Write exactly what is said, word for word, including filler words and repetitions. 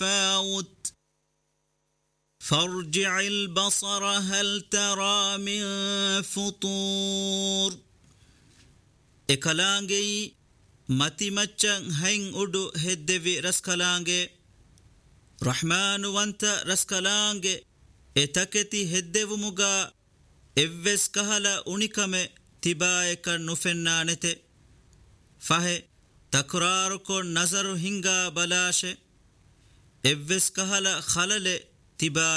تفاوت فارجع البصر هل ترى من فطور إكلانجي متي مچن هين أدو هدوي رسكلانجي رحمن وانت رسكلانجي إتكتي هدو مغا إفس كهلا أونيكم تبايك نفنانته فهي تكراركو نظر هنگا بلاشه إفس كهلا خلل تبايك